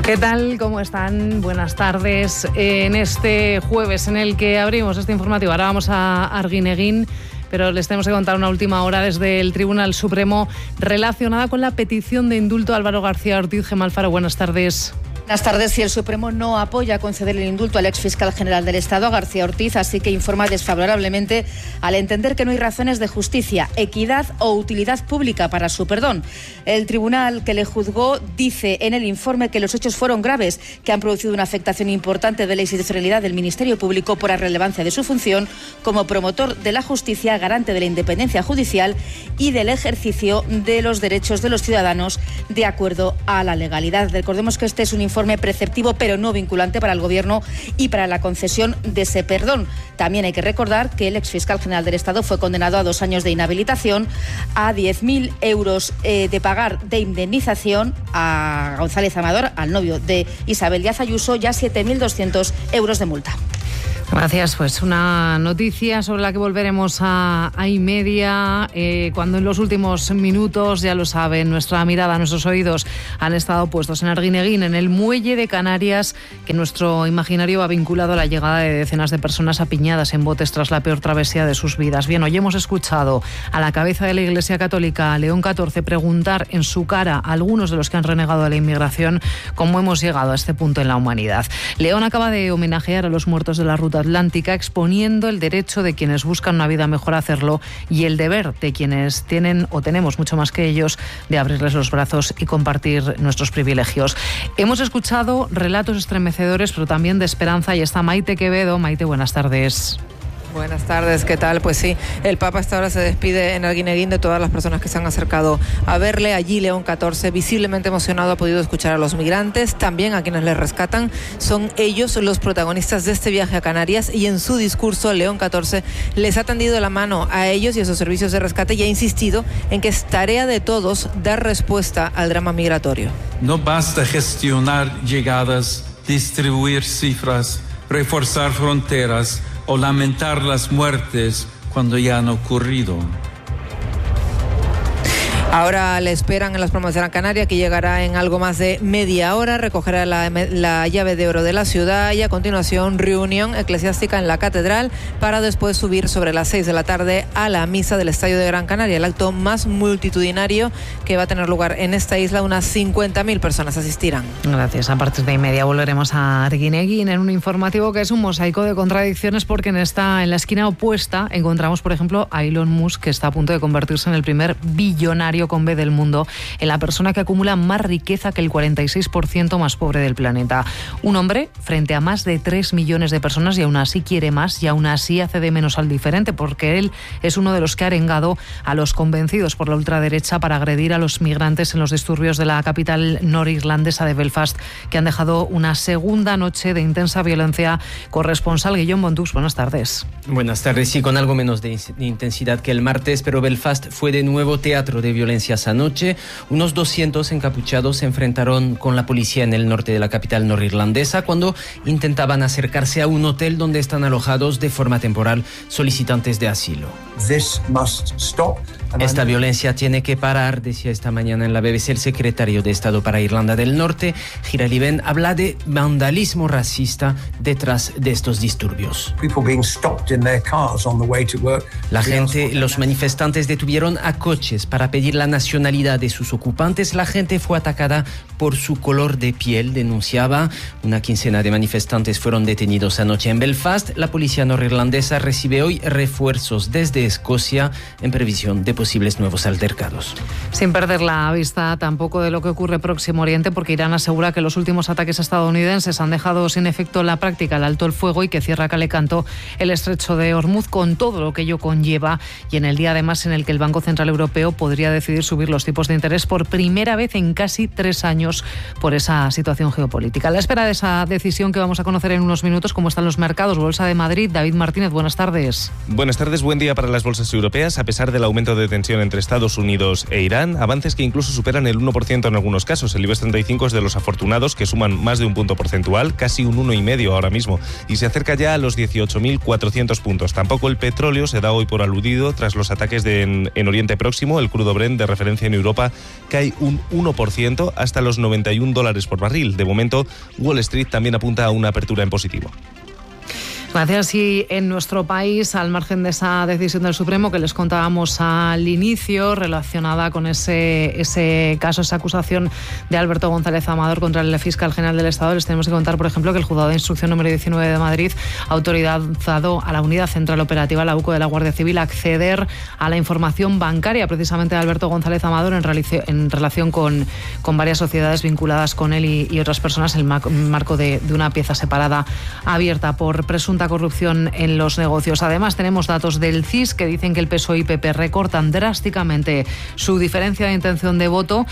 ¿Qué tal? ¿Cómo están? Buenas tardes. En este jueves en el que abrimos este informativo, ahora vamos a Arguineguín, pero les tenemos que contar una última hora desde el Tribunal Supremo relacionada con la petición de indulto a Álvaro García Ortiz. Gemma Alfaro, buenas tardes. Buenas tardes. Si el Supremo no apoya conceder el indulto al exfiscal general del Estado, a García Ortiz, así que informa desfavorablemente al entender que no hay razones de justicia, equidad o utilidad pública para su perdón. El tribunal que le juzgó dice en el informe que los hechos fueron graves, que han producido una afectación importante de la institucionalidad del Ministerio Público por la relevancia de su función como promotor de la justicia, garante de la independencia judicial y del ejercicio de los derechos de los ciudadanos de acuerdo a la legalidad. Recordemos que este es un informe preceptivo pero no vinculante para el Gobierno y para la concesión de ese perdón. También hay que recordar que el exfiscal general del Estado fue condenado a 2 años de inhabilitación, a 10.000 euros de pagar de indemnización a González Amador, al novio de Isabel Díaz Ayuso, y a 7.200 euros de multa. Gracias. Pues una noticia sobre la que volveremos a iMedia, cuando en los últimos minutos, ya lo saben, nuestra mirada, nuestros oídos han estado puestos en Arguineguín, en el muelle de Canarias, que nuestro imaginario va vinculado a la llegada de decenas de personas apiñadas en botes tras la peor travesía de sus vidas. Bien, hoy hemos escuchado a la cabeza de la Iglesia Católica, León XIV, preguntar en su cara a algunos de los que han renegado de la inmigración cómo hemos llegado a este punto en la humanidad. León acaba de homenajear a los muertos de la ruta atlántica, exponiendo el derecho de quienes buscan una vida mejor a hacerlo y el deber de quienes tienen o tenemos mucho más que ellos de abrirles los brazos y compartir nuestros privilegios. Hemos escuchado relatos estremecedores, pero también de esperanza, y está Maite Quevedo. Maite, buenas tardes. Buenas tardes, ¿qué tal? Pues sí, el Papa hasta ahora se despide en Arguineguín de todas las personas que se han acercado a verle. Allí León XIV, visiblemente emocionado, ha podido escuchar a los migrantes, también a quienes les rescatan. Son ellos los protagonistas de este viaje a Canarias, y en su discurso León XIV les ha tendido la mano a ellos y a sus servicios de rescate y ha insistido en que es tarea de todos dar respuesta al drama migratorio. No basta gestionar llegadas, distribuir cifras, reforzar fronteras o lamentar las muertes cuando ya han ocurrido. Ahora le esperan en las Palmas de Gran Canaria, que llegará en algo más de media hora, recogerá la llave de oro de la ciudad y a continuación reunión eclesiástica en la catedral para después subir sobre las 6 de la tarde a la misa del Estadio de Gran Canaria, el acto más multitudinario que va a tener lugar en esta isla. Unas 50.000 personas asistirán. Gracias. A partir de media volveremos a Arguineguín en un informativo que es un mosaico de contradicciones, porque en la esquina opuesta encontramos, por ejemplo, a Elon Musk, que está a punto de convertirse en el primer billonario con B del mundo, en la persona que acumula más riqueza que el 46% más pobre del planeta. Un hombre frente a más de 3 millones de personas, y aún así quiere más, y aún así hace de menos al diferente, porque él es uno de los que ha arengado a los convencidos por la ultraderecha para agredir a los migrantes en los disturbios de la capital norirlandesa de Belfast, que han dejado una segunda noche de intensa violencia. Corresponsal Guillón Bondux, buenas tardes. Buenas tardes. Sí, con algo menos de intensidad que el martes, pero Belfast fue de nuevo teatro de violencia anoche. Unos 200 encapuchados se enfrentaron con la policía en el norte de la capital norirlandesa cuando intentaban acercarse a un hotel donde están alojados de forma temporal solicitantes de asilo. Esta violencia tiene que parar, decía esta mañana en la BBC el secretario de Estado para Irlanda del Norte, Gerald Even. Habla de vandalismo racista detrás de estos disturbios. Los manifestantes detuvieron a coches para pedir la nacionalidad de sus ocupantes. La gente fue atacada por su color de piel, denunciaba. Una quincena de manifestantes fueron detenidos anoche en Belfast. La policía norirlandesa recibe hoy refuerzos desde Escocia en previsión de posibles nuevos altercados. Sin perder la vista tampoco de lo que ocurre Próximo Oriente, porque Irán asegura que los últimos ataques estadounidenses han dejado sin efecto en la práctica el alto el fuego y que cierra calecanto el estrecho de Hormuz, con todo lo que ello conlleva, y en el día además en el que el Banco Central Europeo podría decidir subir los tipos de interés por primera vez en casi 3 años por esa situación geopolítica. A la espera de esa decisión que vamos a conocer en unos minutos, cómo están los mercados. Bolsa de Madrid, David Martínez, buenas tardes. Buenas tardes, buen día para las bolsas europeas. A pesar del aumento de tensión entre Estados Unidos e Irán, avances que incluso superan el 1% en algunos casos. El IBEX 35 es de los afortunados, que suman más de un punto porcentual, casi un 1,5 ahora mismo, y se acerca ya a los 18.400 puntos. Tampoco el petróleo se da hoy por aludido tras los ataques en Oriente Próximo. El crudo Brent, de referencia en Europa, cae un 1% hasta los $91 por barril. De momento, Wall Street también apunta a una apertura en positivo. Gracias. Y en nuestro país, al margen de esa decisión del Supremo que les contábamos al inicio, relacionada con ese caso, esa acusación de Alberto González Amador contra el fiscal general del Estado, les tenemos que contar, por ejemplo, que el Juzgado de Instrucción número 19 de Madrid ha autorizado a la Unidad Central Operativa, la UCO de la Guardia Civil, a acceder a la información bancaria precisamente de Alberto González Amador en relación con varias sociedades vinculadas con él y otras personas en el marco de una pieza separada abierta por presunta corrupción en los negocios. Además, tenemos datos del CIS que dicen que el PSOE y PP recortan drásticamente su diferencia de intención de voto.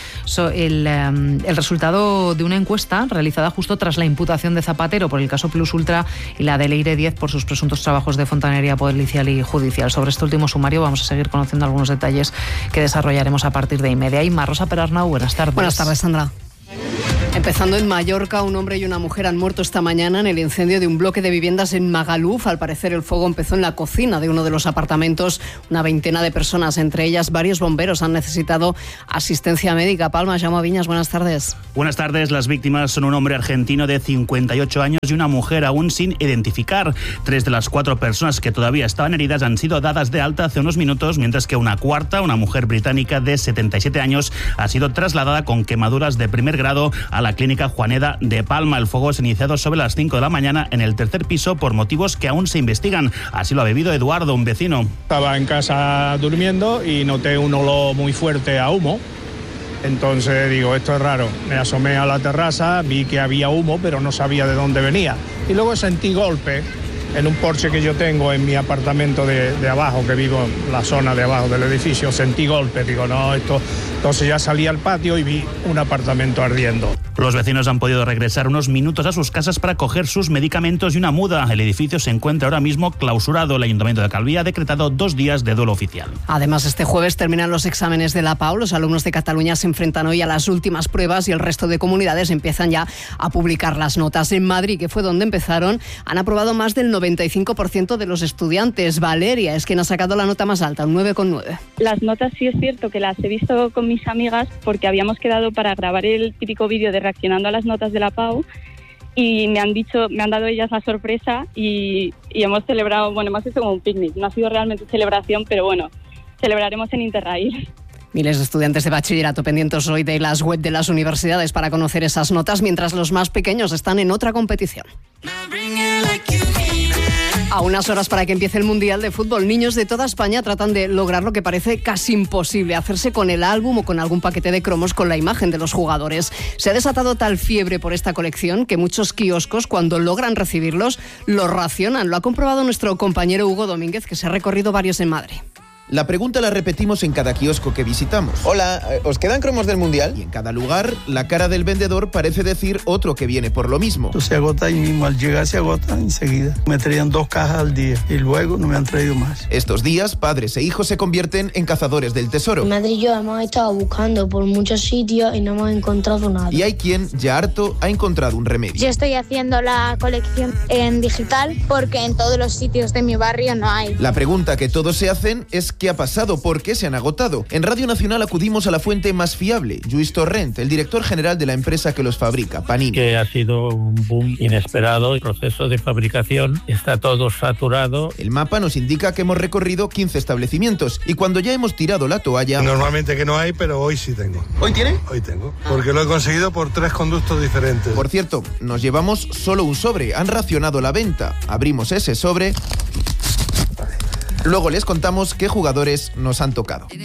El resultado de una encuesta realizada justo tras la imputación de Zapatero por el caso Plus Ultra y la de Leire 10 por sus presuntos trabajos de fontanería policial y judicial. Sobre este último sumario vamos a seguir conociendo algunos detalles que desarrollaremos a partir de 1:30. Rosa Perarnau, buenas tardes. Buenas tardes, Sandra. Empezando en Mallorca, un hombre y una mujer han muerto esta mañana en el incendio de un bloque de viviendas en Magaluf. Al parecer, el fuego empezó en la cocina de uno de los apartamentos. Una veintena de personas, entre ellas varios bomberos, han necesitado asistencia médica. Palma, Jaume Viñas, buenas tardes. Buenas tardes. Las víctimas son un hombre argentino de 58 años y una mujer aún sin identificar. 3 de las 4 personas que todavía estaban heridas han sido dadas de alta hace unos minutos, mientras que una cuarta, una mujer británica de 77 años, ha sido trasladada con quemaduras de primer grado a la clínica Juaneda de Palma. El fuego se ha iniciado sobre las 5 de la mañana en el tercer piso por motivos que aún se investigan. Así lo ha vivido Eduardo, un vecino. Estaba en casa durmiendo y noté un olor muy fuerte a humo. Entonces digo, esto es raro. Me asomé a la terraza, vi que había humo, pero no sabía de dónde venía. Y luego sentí golpe en un porche que yo tengo en mi apartamento de abajo, que vivo en la zona de abajo del edificio. Sentí golpe, digo, no, esto... Entonces ya salí al patio y vi un apartamento ardiendo. Los vecinos han podido regresar unos minutos a sus casas para coger sus medicamentos y una muda. El edificio se encuentra ahora mismo clausurado. El Ayuntamiento de Calví ha decretado 2 días de duelo oficial. Además, este jueves terminan los exámenes de la PAU. Los alumnos de Cataluña se enfrentan hoy a las últimas pruebas y el resto de comunidades empiezan ya a publicar las notas. En Madrid, que fue donde empezaron, han aprobado más del 95% de los estudiantes. Valeria es quien ha sacado la nota más alta, un 9,9. Las notas sí es cierto que las he visto con mis amigas porque habíamos quedado para grabar el típico vídeo de reaccionando a las notas de la PAU y me han dado ellas la sorpresa y hemos celebrado, hemos hecho como un picnic. No ha sido realmente celebración, pero bueno, celebraremos en Interrail. Miles de estudiantes de bachillerato pendientes hoy de las web de las universidades para conocer esas notas, mientras los más pequeños están en otra competición. A unas horas para que empiece el Mundial de Fútbol, niños de toda España tratan de lograr lo que parece casi imposible, hacerse con el álbum o con algún paquete de cromos con la imagen de los jugadores. Se ha desatado tal fiebre por esta colección que muchos kioscos, cuando logran recibirlos, los racionan. Lo ha comprobado nuestro compañero Hugo Domínguez, que se ha recorrido varios en Madrid. La pregunta la repetimos en cada kiosco que visitamos. Hola, ¿os quedan cromos del Mundial? Y en cada lugar, la cara del vendedor parece decir otro que viene por lo mismo. Se agota ahí mismo, al llegar se agota enseguida. Me traían 2 cajas al día y luego no me han traído más. Estos días, padres e hijos se convierten en cazadores del tesoro. Mi madre y yo hemos estado buscando por muchos sitios y no hemos encontrado nada. Y hay quien, ya harto, ha encontrado un remedio. Yo estoy haciendo la colección en digital porque en todos los sitios de mi barrio no hay. La pregunta que todos se hacen es ¿qué ha pasado? ¿Por qué se han agotado? En Radio Nacional acudimos a la fuente más fiable, Lluís Torrent, el director general de la empresa que los fabrica, Panini. Que ha sido un boom inesperado. El proceso de fabricación está todo saturado. El mapa nos indica que hemos recorrido 15 establecimientos y cuando ya hemos tirado la toalla... Normalmente que no hay, pero hoy sí tengo. ¿Hoy tiene? Hoy tengo, porque lo he conseguido por 3 conductos diferentes. Por cierto, nos llevamos solo un sobre, han racionado la venta. Abrimos ese sobre... Luego les contamos qué jugadores nos han tocado. Y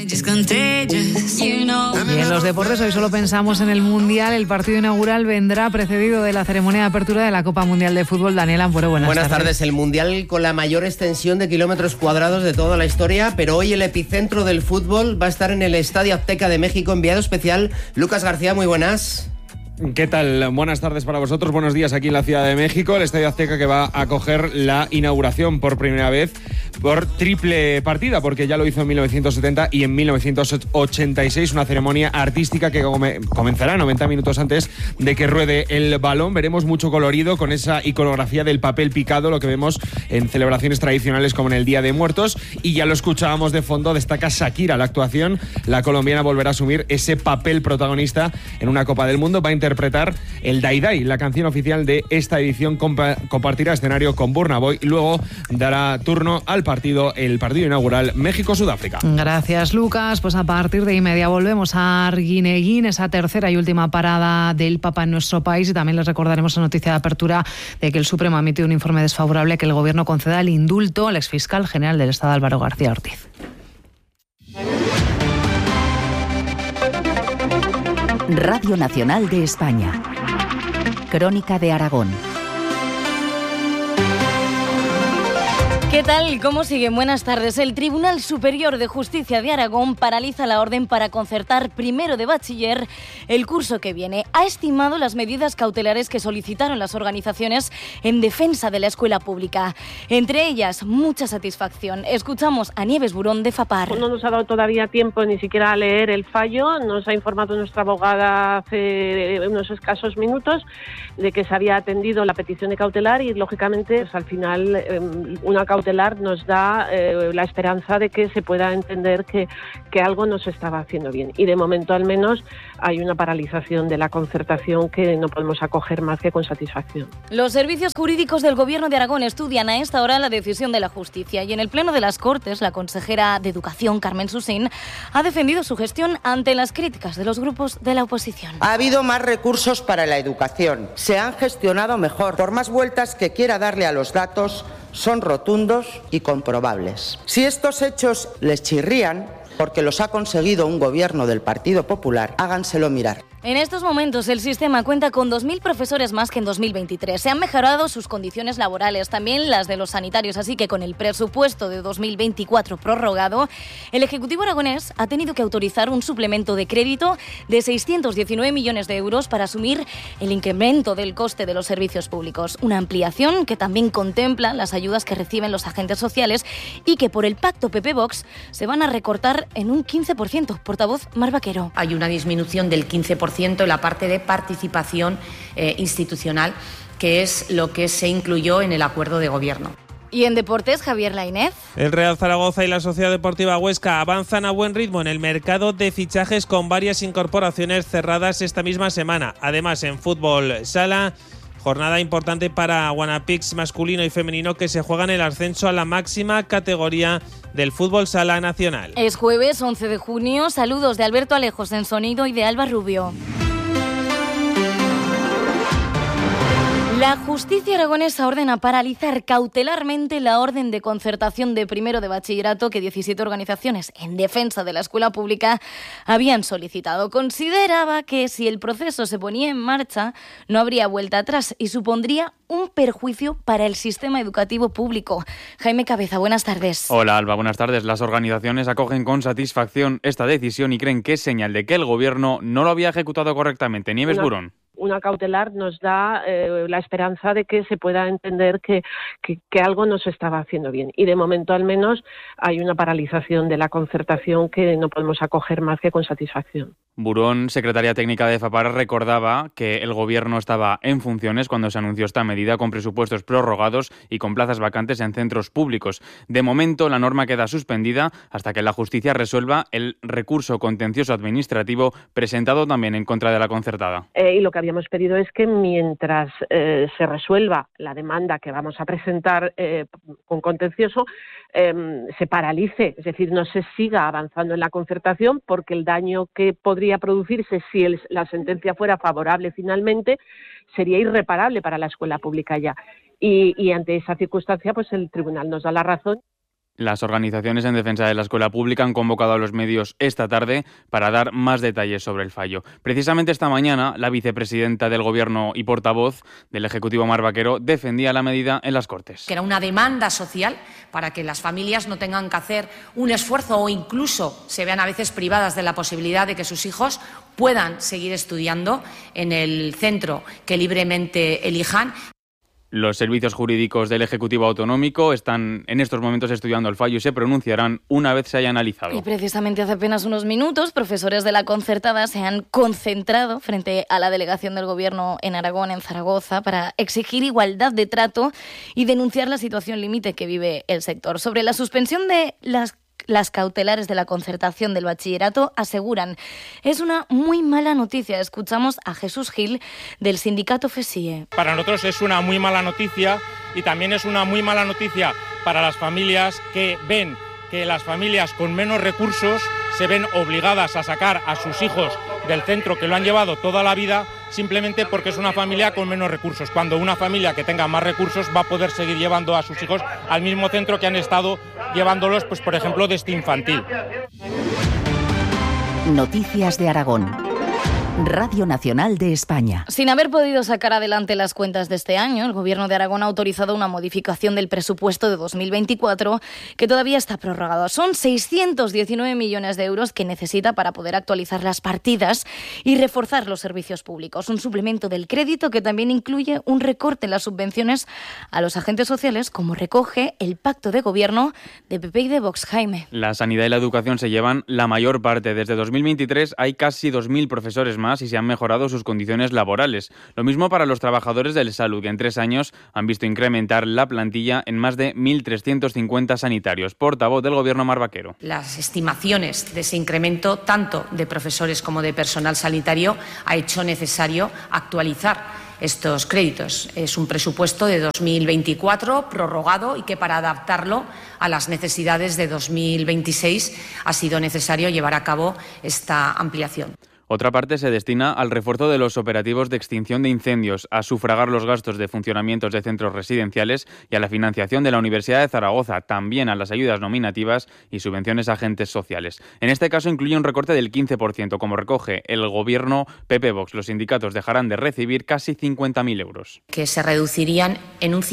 en los deportes hoy solo pensamos en el Mundial. El partido inaugural vendrá precedido de la ceremonia de apertura de la Copa Mundial de Fútbol. Daniel Ampuero, buenas tardes. El Mundial con la mayor extensión de kilómetros cuadrados de toda la historia, pero hoy el epicentro del fútbol va a estar en el Estadio Azteca de México. Enviado especial, Lucas García, muy buenas. ¿Qué tal? Buenas tardes para vosotros, buenos días aquí en la Ciudad de México, el Estadio Azteca que va a acoger la inauguración por primera vez por triple partida, porque ya lo hizo en 1970 y en 1986, una ceremonia artística que comenzará 90 minutos antes de que ruede el balón. Veremos mucho colorido con esa iconografía del papel picado, lo que vemos en celebraciones tradicionales como en el Día de Muertos, y ya lo escuchábamos de fondo, destaca Shakira la actuación. La colombiana volverá a asumir ese papel protagonista en una Copa del Mundo, va a interpretar el Dai Dai, la canción oficial de esta edición, compartirá escenario con Burna Boy y luego dará turno al el partido inaugural México-Sudáfrica. Gracias, Lucas. Pues a partir de 1:30 volvemos a Arguineguín, esa tercera y última parada del Papa en nuestro país, y también les recordaremos la noticia de apertura de que el Supremo ha emitido un informe desfavorable a que el Gobierno conceda el indulto al exfiscal general del Estado, Álvaro García Ortiz. Radio Nacional de España. Crónica de Aragón. ¿Qué tal? ¿Cómo siguen? Buenas tardes. El Tribunal Superior de Justicia de Aragón paraliza la orden para concertar primero de bachiller el curso que viene. Ha estimado las medidas cautelares que solicitaron las organizaciones en defensa de la escuela pública. Entre ellas, mucha satisfacción. Escuchamos a Nieves Burón de FAPAR. No nos ha dado todavía tiempo ni siquiera a leer el fallo. Nos ha informado nuestra abogada hace unos escasos minutos de que se había atendido la petición de cautelar y, lógicamente, pues, al final una cautelar nos da la esperanza de que se pueda entender que algo no se estaba haciendo bien. Y de momento, al menos, hay una paralización de la concertación que no podemos acoger más que con satisfacción. Los servicios jurídicos del Gobierno de Aragón estudian a esta hora la decisión de la justicia, y en el Pleno de las Cortes, la consejera de Educación, Carmen Susín, ha defendido su gestión ante las críticas de los grupos de la oposición. Ha habido más recursos para la educación, se han gestionado mejor. Por más vueltas que quiera darle a los datos, son rotundos y comprobables. Si estos hechos les chirrían, porque los ha conseguido un gobierno del Partido Popular, háganselo mirar. En estos momentos el sistema cuenta con 2.000 profesores más que en 2023. Se han mejorado sus condiciones laborales, también las de los sanitarios, así que con el presupuesto de 2024 prorrogado, el Ejecutivo aragonés ha tenido que autorizar un suplemento de crédito de 619 millones de euros para asumir el incremento del coste de los servicios públicos. Una ampliación que también contempla las ayudas que reciben los agentes sociales y que por el pacto PP-Vox se van a recortar en un 15%. Portavoz Mar Vaquero. Hay una disminución del 15% en la parte de participación institucional, que es lo que se incluyó en el acuerdo de gobierno. Y en deportes, Javier Lainez. El Real Zaragoza y la Sociedad Deportiva Huesca avanzan a buen ritmo en el mercado de fichajes con varias incorporaciones cerradas esta misma semana. Además, en fútbol sala, jornada importante para Guanapix masculino y femenino, que se juegan el ascenso a la máxima categoría del fútbol sala nacional. Es jueves 11 de junio. Saludos de Alberto Alejos en sonido y de Alba Rubio. La justicia aragonesa ordena paralizar cautelarmente la orden de concertación de primero de bachillerato que 17 organizaciones en defensa de la escuela pública habían solicitado. Consideraba que si el proceso se ponía en marcha no habría vuelta atrás y supondría un perjuicio para el sistema educativo público. Jaime Cabeza, buenas tardes. Hola Alba, buenas tardes. Las organizaciones acogen con satisfacción esta decisión y creen que es señal de que el Gobierno no lo había ejecutado correctamente. Nieves Burón. Una cautelar nos da la esperanza de que se pueda entender que algo no se estaba haciendo bien. Y de momento, al menos, hay una paralización de la concertación que no podemos acoger más que con satisfacción. Burón, secretaria técnica de FAPAR, recordaba que el Gobierno estaba en funciones cuando se anunció esta medida, con presupuestos prorrogados y con plazas vacantes en centros públicos. De momento, la norma queda suspendida hasta que la justicia resuelva el recurso contencioso administrativo presentado también en contra de la concertada. Y lo que habíamos pedido es que mientras se resuelva la demanda que vamos a presentar con contencioso, se paralice, es decir, no se siga avanzando en la concertación, porque el daño que podría producirse si la sentencia fuera favorable finalmente sería irreparable para la escuela pública ya. Y ante esa circunstancia, pues el tribunal nos da la razón. Las organizaciones en defensa de la escuela pública han convocado a los medios esta tarde para dar más detalles sobre el fallo. Precisamente esta mañana, la vicepresidenta del Gobierno y portavoz del Ejecutivo, Mar Vaquero, defendía la medida en las Cortes. Que era una demanda social para que las familias no tengan que hacer un esfuerzo o incluso se vean a veces privadas de la posibilidad de que sus hijos puedan seguir estudiando en el centro que libremente elijan. Los servicios jurídicos del Ejecutivo Autonómico están en estos momentos estudiando el fallo y se pronunciarán una vez se haya analizado. Y precisamente hace apenas unos minutos, profesores de la concertada se han concentrado frente a la delegación del Gobierno en Aragón, en Zaragoza, para exigir igualdad de trato y denunciar la situación límite que vive el sector. Sobre la suspensión de las cautelares de la concertación del bachillerato, aseguran: es una muy mala noticia. Escuchamos a Jesús Gil, del sindicato FESIE. Para nosotros es una muy mala noticia y también es una muy mala noticia para las familias que ven que las familias con menos recursos se ven obligadas a sacar a sus hijos del centro que lo han llevado toda la vida simplemente porque es una familia con menos recursos, cuando una familia que tenga más recursos va a poder seguir llevando a sus hijos al mismo centro que han estado llevándolos, pues por ejemplo, desde infantil. Noticias de Aragón. Radio Nacional de España. Sin haber podido sacar adelante las cuentas de este año, el Gobierno de Aragón ha autorizado una modificación del presupuesto de 2024 que todavía está prorrogado. Son 619 millones de euros que necesita para poder actualizar las partidas y reforzar los servicios públicos. Un suplemento del crédito que también incluye un recorte en las subvenciones a los agentes sociales, como recoge el pacto de gobierno de PP y de Vox. Jaime. La sanidad y la educación se llevan la mayor parte. Desde 2023 hay casi 2.000 profesores más y se han mejorado sus condiciones laborales. Lo mismo para los trabajadores de salud, que en 3 años han visto incrementar la plantilla en más de 1.350 sanitarios. Portavoz del Gobierno, Mar Vaquero. Las estimaciones de ese incremento, tanto de profesores como de personal sanitario, ha hecho necesario actualizar estos créditos. Es un presupuesto de 2024 prorrogado y que para adaptarlo a las necesidades de 2026 ha sido necesario llevar a cabo esta ampliación. Otra parte se destina al refuerzo de los operativos de extinción de incendios, a sufragar los gastos de funcionamientos de centros residenciales y a la financiación de la Universidad de Zaragoza, también a las ayudas nominativas y subvenciones a agentes sociales. En este caso incluye un recorte del 15%, como recoge el Gobierno PP-Vox. Los sindicatos dejarán de recibir casi 50.000 euros. Que se reducirían en un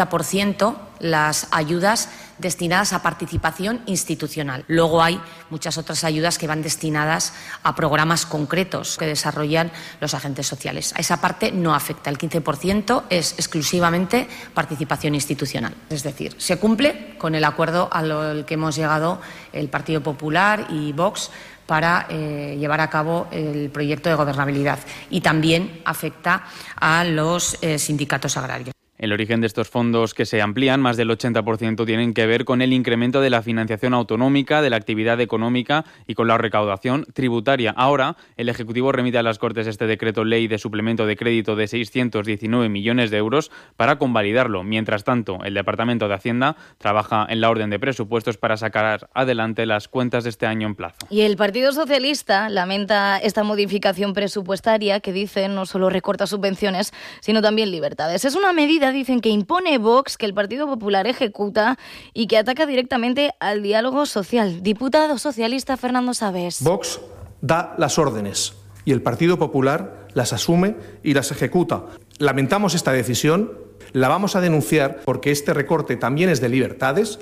50% las ayudas destinadas a participación institucional. Luego hay muchas otras ayudas que van destinadas a programas concretos que desarrollan los agentes sociales. A esa parte no afecta. El 15% es exclusivamente participación institucional. Es decir, se cumple con el acuerdo al que hemos llegado el Partido Popular y Vox para llevar a cabo el proyecto de gobernabilidad, y también afecta a los sindicatos agrarios. El origen de estos fondos que se amplían, más del 80%, tienen que ver con el incremento de la financiación autonómica, de la actividad económica y con la recaudación tributaria. Ahora, el Ejecutivo remite a las Cortes este decreto ley de suplemento de crédito de 619 millones de euros para convalidarlo. Mientras tanto, el Departamento de Hacienda trabaja en la orden de presupuestos para sacar adelante las cuentas de este año en plazo. Y el Partido Socialista lamenta esta modificación presupuestaria que, dicen, no solo recorta subvenciones, sino también libertades. Es una medida, dicen, que impone Vox, que el Partido Popular ejecuta y que ataca directamente al diálogo social. Diputado socialista Fernando Sabes. Vox da las órdenes y el Partido Popular las asume y las ejecuta. Lamentamos esta decisión, la vamos a denunciar porque este recorte también es de libertades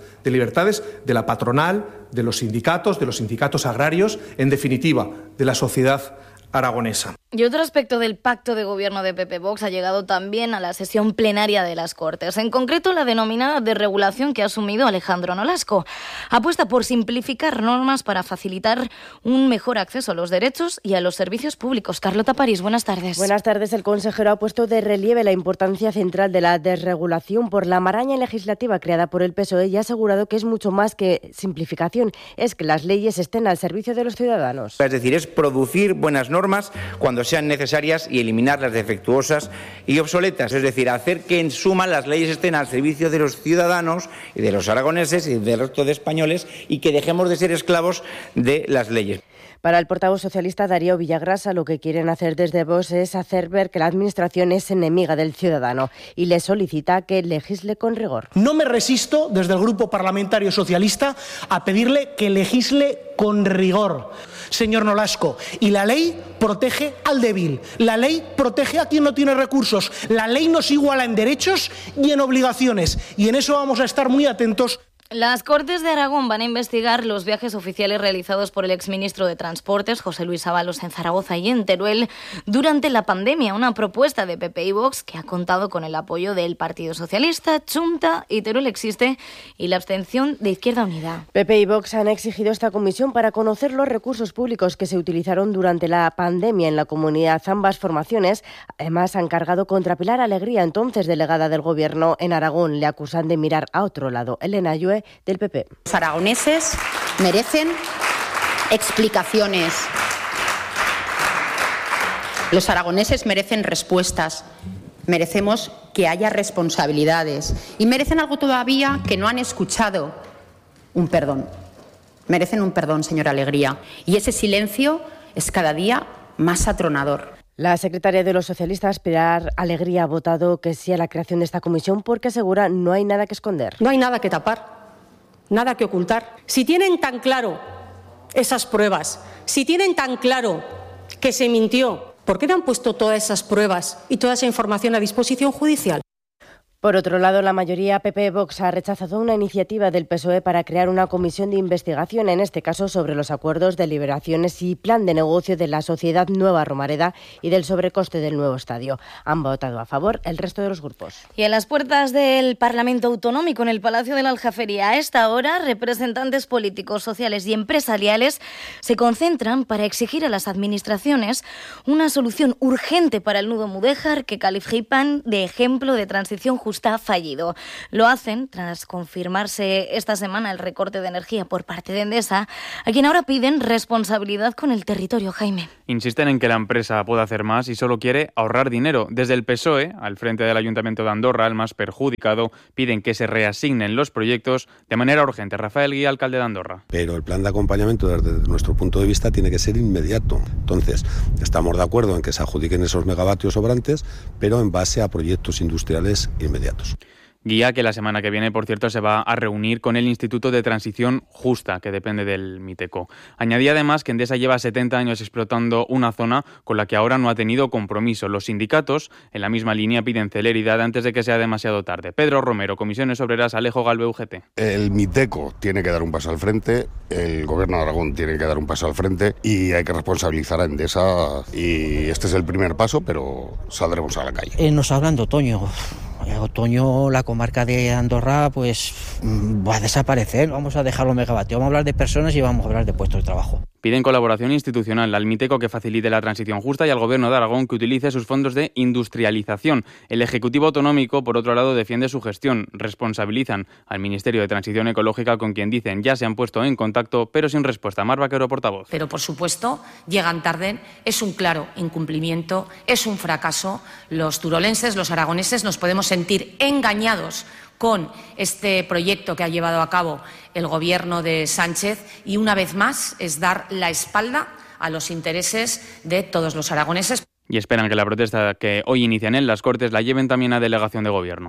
de la patronal, de los sindicatos agrarios, en definitiva, de la sociedad aragonesa. Y otro aspecto del pacto de gobierno de PP-Vox ha llegado también a la sesión plenaria de las Cortes, en concreto la denominada desregulación que ha asumido Alejandro Nolasco. Apuesta por simplificar normas para facilitar un mejor acceso a los derechos y a los servicios públicos. Carlota París, buenas tardes. Buenas tardes. El consejero ha puesto de relieve la importancia central de la desregulación por la maraña legislativa creada por el PSOE y ha asegurado que es mucho más que simplificación, es que las leyes estén al servicio de los ciudadanos. Es decir, es producir buenas normas cuando sean necesarias y eliminar las defectuosas y obsoletas, es decir, hacer que en suma las leyes estén al servicio de los ciudadanos y de los aragoneses y del resto de españoles y que dejemos de ser esclavos de las leyes. Para el portavoz socialista Darío Villagrasa, lo que quieren hacer desde Vox es hacer ver que la Administración es enemiga del ciudadano y le solicita que legisle con rigor. No me resisto, desde el Grupo Parlamentario Socialista, a pedirle que legisle con rigor, señor Nolasco. Y la ley protege al débil, la ley protege a quien no tiene recursos, la ley nos iguala en derechos y en obligaciones, y en eso vamos a estar muy atentos. Las Cortes de Aragón van a investigar los viajes oficiales realizados por el exministro de Transportes, José Luis Ábalos, en Zaragoza y en Teruel durante la pandemia. Una propuesta de PP y Vox que ha contado con el apoyo del Partido Socialista, Chunta y Teruel Existe y la abstención de Izquierda Unida. PP y Vox han exigido esta comisión para conocer los recursos públicos que se utilizaron durante la pandemia en la comunidad. Ambas formaciones, además, han cargado contra Pilar Alegría, entonces delegada del Gobierno en Aragón. Le acusan de mirar a otro lado. Elena Ayue, del PP. Los aragoneses merecen explicaciones. Los aragoneses merecen respuestas. Merecemos que haya responsabilidades. Y merecen algo todavía que no han escuchado. Un perdón. Merecen un perdón, señora Alegría. Y ese silencio es cada día más atronador. La secretaria de los socialistas, Pilar Alegría, ha votado que sí a la creación de esta comisión porque asegura no hay nada que esconder. No hay nada que tapar. Nada que ocultar. Si tienen tan claro esas pruebas, si tienen tan claro que se mintió, ¿por qué no han puesto todas esas pruebas y toda esa información a disposición judicial? Por otro lado, la mayoría PP-Vox ha rechazado una iniciativa del PSOE para crear una comisión de investigación, en este caso sobre los acuerdos, deliberaciones y plan de negocio de la sociedad Nueva Romareda y del sobrecoste del nuevo estadio. Han votado a favor el resto de los grupos. Y en las puertas del Parlamento Autonómico, en el Palacio de la Aljafería, a esta hora, representantes políticos, sociales y empresariales se concentran para exigir a las administraciones una solución urgente para el nudo Mudéjar que califican de ejemplo de transición justa fallido. Lo hacen tras confirmarse esta semana el recorte de energía por parte de Endesa, a quien ahora piden responsabilidad con el territorio. Jaime. Insisten en que la empresa puede hacer más y solo quiere ahorrar dinero. Desde el PSOE, al frente del Ayuntamiento de Andorra, el más perjudicado, piden que se reasignen los proyectos de manera urgente. Rafael Guía, alcalde de Andorra. Pero el plan de acompañamiento, desde nuestro punto de vista, tiene que ser inmediato. Entonces, estamos de acuerdo en que se adjudiquen esos megavatios sobrantes, pero en base a proyectos industriales inmediatos. Guía, que la semana que viene, por cierto, se va a reunir con el Instituto de Transición Justa, que depende del Miteco. Añadía además que Endesa lleva 70 años explotando una zona con la que ahora no ha tenido compromiso. Los sindicatos, en la misma línea, piden celeridad antes de que sea demasiado tarde. Pedro Romero, Comisiones Obreras, Alejo Galve, UGT. El Miteco tiene que dar un paso al frente, el Gobierno de Aragón tiene que dar un paso al frente y hay que responsabilizar a Endesa. Y este es el primer paso, pero saldremos a la calle. Nos hablan de otoño. Otoño, la comarca de Andorra pues va a desaparecer, vamos a dejar los megavatios, vamos a hablar de personas y vamos a hablar de puestos de trabajo. Piden colaboración institucional al Miteco que facilite la transición justa y al Gobierno de Aragón que utilice sus fondos de industrialización. El Ejecutivo Autonómico, por otro lado, defiende su gestión. Responsabilizan al Ministerio de Transición Ecológica, con quien dicen ya se han puesto en contacto, pero sin respuesta. Mar Vaquero, portavoz. Pero, por supuesto, llegan tarde, es un claro incumplimiento, es un fracaso. Los turolenses, los aragoneses, nos podemos sentir engañados con este proyecto que ha llevado a cabo el Gobierno de Sánchez y, una vez más, es dar la espalda a los intereses de todos los aragoneses. Y esperan que la protesta que hoy inician en las Cortes la lleven también a delegación de Gobierno.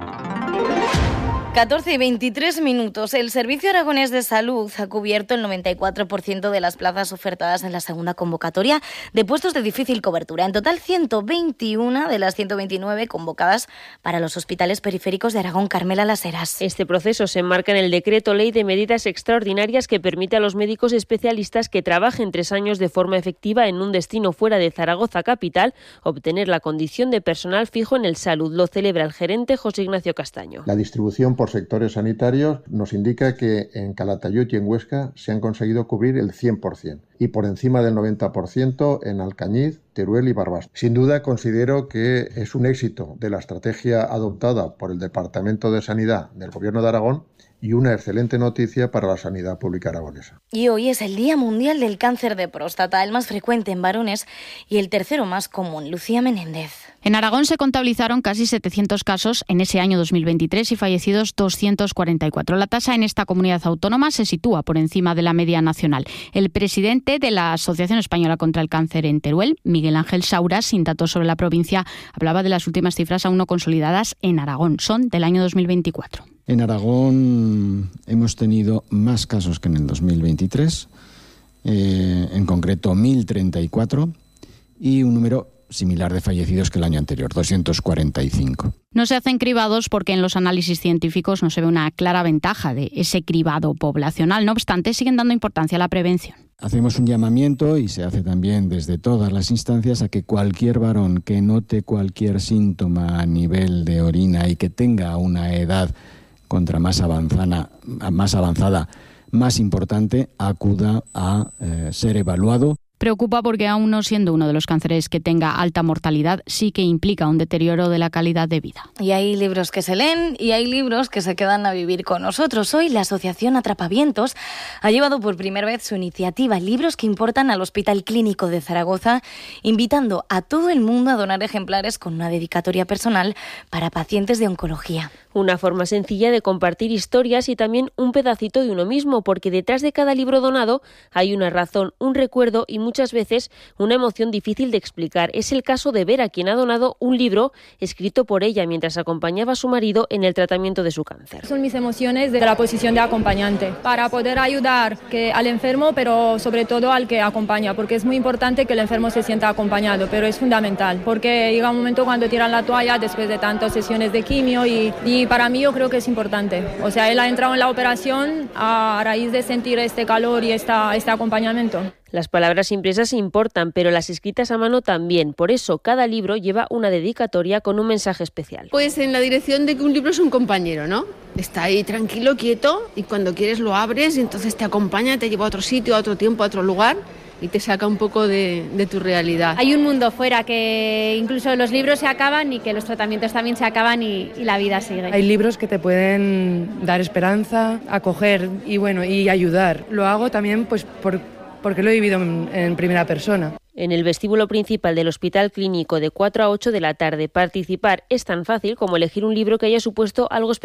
14 y 23 minutos. El Servicio Aragonés de Salud ha cubierto el 94% de las plazas ofertadas en la segunda convocatoria de puestos de difícil cobertura. En total, 121 de las 129 convocadas para los hospitales periféricos de Aragón. Carmela Las Heras. Este proceso se enmarca en el Decreto Ley de Medidas Extraordinarias que permite a los médicos especialistas que trabajen 3 años de forma efectiva en un destino fuera de Zaragoza capital obtener la condición de personal fijo en el Salud. Lo celebra el gerente José Ignacio Castaño. La distribución por sectores sanitarios nos indica que en Calatayud y en Huesca se han conseguido cubrir el 100% y por encima del 90% en Alcañiz, Teruel y Barbastro. Sin duda considero que es un éxito de la estrategia adoptada por el Departamento de Sanidad del Gobierno de Aragón y una excelente noticia para la sanidad pública aragonesa. Y hoy es el Día Mundial del Cáncer de Próstata, el más frecuente en varones y el tercero más común. Lucía Menéndez. En Aragón se contabilizaron casi 700 casos en ese año 2023 y fallecidos 244. La tasa en esta comunidad autónoma se sitúa por encima de la media nacional. El presidente de la Asociación Española contra el Cáncer en Teruel, Miguel Ángel Saura, sin datos sobre la provincia, hablaba de las últimas cifras aún no consolidadas en Aragón. Son del año 2024. En Aragón hemos tenido más casos que en el 2023, en concreto 1.034, y un número similar de fallecidos que el año anterior, 245. No se hacen cribados porque en los análisis científicos no se ve una clara ventaja de ese cribado poblacional. No obstante, siguen dando importancia a la prevención. Hacemos un llamamiento, y se hace también desde todas las instancias, a que cualquier varón que note cualquier síntoma a nivel de orina y que tenga una edad más avanzada, más importante, acuda a ser evaluado. Preocupa porque aún no siendo uno de los cánceres que tenga alta mortalidad, sí que implica un deterioro de la calidad de vida. Y hay libros que se leen y hay libros que se quedan a vivir con nosotros. Hoy la Asociación Atrapavientos ha llevado por primera vez su iniciativa Libros que importan al Hospital Clínico de Zaragoza, invitando a todo el mundo a donar ejemplares con una dedicatoria personal para pacientes de oncología. Una forma sencilla de compartir historias y también un pedacito de uno mismo, porque detrás de cada libro donado hay una razón, un recuerdo y muchas veces una emoción difícil de explicar. Es el caso de Vera, quien ha donado un libro escrito por ella mientras acompañaba a su marido en el tratamiento de su cáncer. Son mis emociones de la posición de acompañante, para poder ayudar al enfermo, pero sobre todo al que acompaña, porque es muy importante que el enfermo se sienta acompañado, pero es fundamental, porque llega un momento cuando tiran la toalla después de tantas sesiones de quimio y para mí yo creo que es importante. O sea, él ha entrado en la operación a raíz de sentir este calor y este acompañamiento. Las palabras impresas importan, pero las escritas a mano también. Por eso, cada libro lleva una dedicatoria con un mensaje especial. Pues en la dirección de que un libro es un compañero, ¿no? Está ahí tranquilo, quieto, y cuando quieres lo abres y entonces te acompaña, te lleva a otro sitio, a otro tiempo, a otro lugar, y te saca un poco de tu realidad. Hay un mundo fuera, que incluso los libros se acaban y que los tratamientos también se acaban y la vida sigue. Hay libros que te pueden dar esperanza, acoger y ayudar. Lo hago también pues porque lo he vivido en primera persona. En el vestíbulo principal del Hospital Clínico de 4 a 8 de la tarde. Participar es tan fácil como elegir un libro que haya supuesto algo especial